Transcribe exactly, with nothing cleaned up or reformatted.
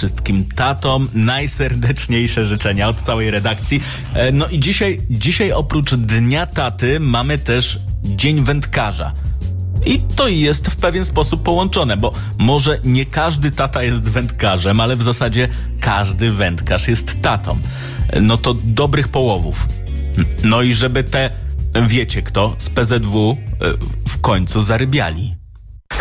wszystkim tatom najserdeczniejsze życzenia od całej redakcji. E, no i dzisiaj, dzisiaj oprócz Dnia Taty mamy też Dzień Wędkarza. I to jest w pewien sposób połączone, bo może nie każdy tata jest wędkarzem, ale w zasadzie każdy wędkarz jest tatą. No to dobrych połowów. No i żeby te, wiecie kto, z P Z W w końcu zarybiali.